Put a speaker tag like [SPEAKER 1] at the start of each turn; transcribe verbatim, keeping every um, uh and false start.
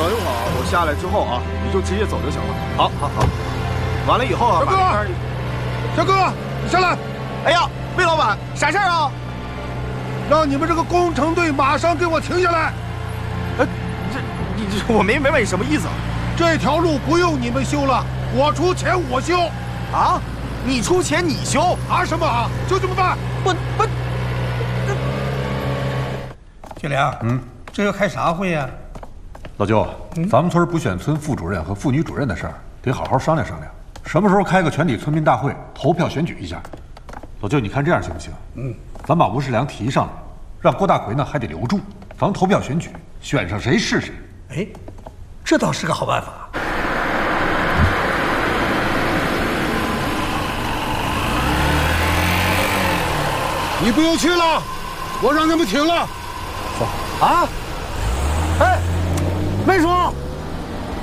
[SPEAKER 1] 等一会儿我下来之后啊，你就直接走就行了。好，好，好。完了以后啊，
[SPEAKER 2] 小哥，小哥，你下来！
[SPEAKER 1] 哎呀，魏老板，啥事儿啊？
[SPEAKER 2] 让你们这个工程队马上给我停下来！
[SPEAKER 1] 呃，这你这我没明白你什么意思？
[SPEAKER 2] 这条路不用你们修了，我出钱我修。
[SPEAKER 1] 啊？你出钱你修？
[SPEAKER 2] 啊什么啊？就这么办？
[SPEAKER 1] 不不。
[SPEAKER 3] 金良，嗯，这要开啥会呀？
[SPEAKER 4] 老舅，嗯、咱们村补选村副主任和妇女主任的事儿，得好好商量商量。什么时候开个全体村民大会，投票选举一下？老舅，你看这样行不行？嗯，咱把吴世良提上来，让郭大奎呢还得留住，咱们投票选举，选上谁是谁。
[SPEAKER 3] 哎，这倒是个好办法。
[SPEAKER 2] 你不用去了，我让他们停了。
[SPEAKER 1] 啊！哎，魏叔。